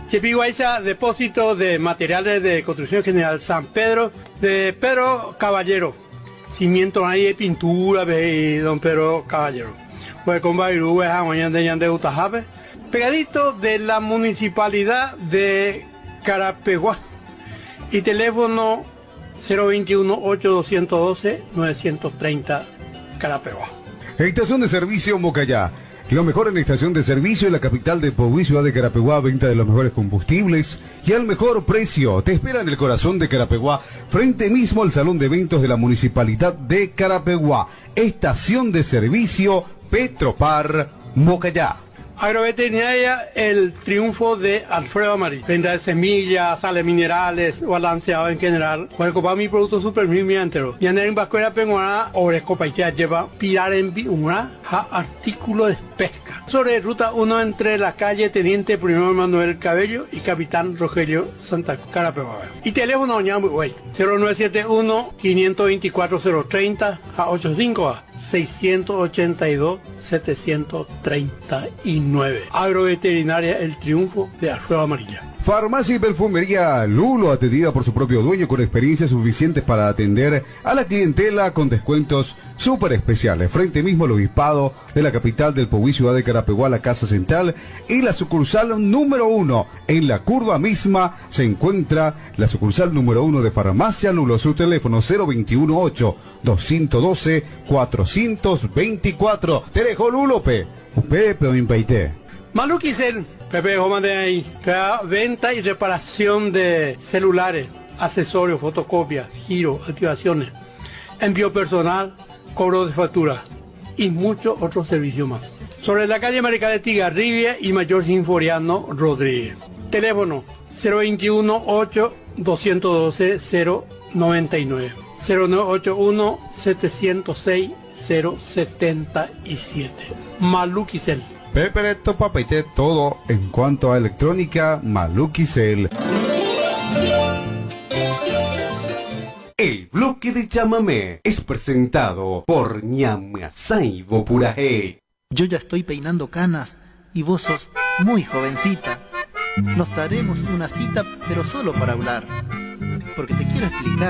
Chepiguaycha, depósito de materiales de construcción general San Pedro, de Pedro Caballero. Cimiento ahí de pintura, de don Pedro Caballero. Pues con Bairú, de Utajabe. Pegadito de la municipalidad de Carapeguá. Y teléfono 021-8212-930 Carapeguá. Estación de servicio Mocayá. Lo mejor en la estación de servicio en la capital de Pogüí, ciudad de Carapeguá, venta de los mejores combustibles y al mejor precio. Te espera en el corazón de Carapeguá, frente mismo al salón de eventos de la municipalidad de Carapeguá. Estación de servicio Petropar Mocayá. Agroveterinaria El Triunfo de Alfredo Amarillo. Venta de semillas, sales minerales, balanceado en general. Puede comprar mi producto super premium entero. Y en el Vascuera Penguana, Oresco Paitea lleva pilar en una artículo de pesca. Sobre ruta 1 entre la calle Teniente Primero Manuel Cabello y Capitán Rogelio Santa Carapeguá. Y teléfono ñambu, güey. 0971-524-030 a 85-682-739. Agroveterinaria El Triunfo de Alfredo Amarilla. Farmacia y perfumería Lulo, atendida por su propio dueño con experiencia suficiente para atender a la clientela con descuentos súper especiales. Frente mismo al obispado de la capital del Pogüí, ciudad de Carapeguá, la Casa Central y la sucursal número 1. En la curva misma se encuentra la sucursal número 1 de Farmacia Lulo. Su teléfono 021-8-212-424. Te dejo Lulope. Upepe o Impeite. Maluquicel. Pepe Joma de ahí, venta y reparación de celulares, accesorios, fotocopias, giro, activaciones, envío personal, cobro de factura y muchos otros servicios más. Sobre la calle Marica de Tigarribia y Mayor Sinforiano Rodríguez. Teléfono 021-8-212-099, 0981-706-077. Maluquicel. Pepereto Papeite, todo en cuanto a electrónica, Maluquicel. El bloque de chamamé es presentado por Ñamasai Bopuraje. Yo ya estoy peinando canas y vos sos muy jovencita. Nos daremos una cita, pero solo para hablar, porque te quiero explicar